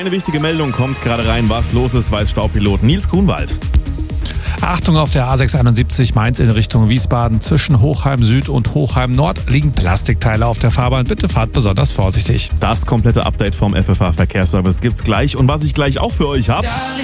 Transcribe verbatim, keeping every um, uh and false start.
Eine wichtige Meldung kommt gerade rein. Was los ist, weiß Staupilot Nils Grunwald. Achtung, auf der A sechshunderteinundsiebzig Mainz in Richtung Wiesbaden. Zwischen Hochheim Süd und Hochheim Nord liegen Plastikteile auf der Fahrbahn. Bitte fahrt besonders vorsichtig. Das komplette Update vom F F H Verkehrsservice gibt's gleich. Und was ich gleich auch für euch habe...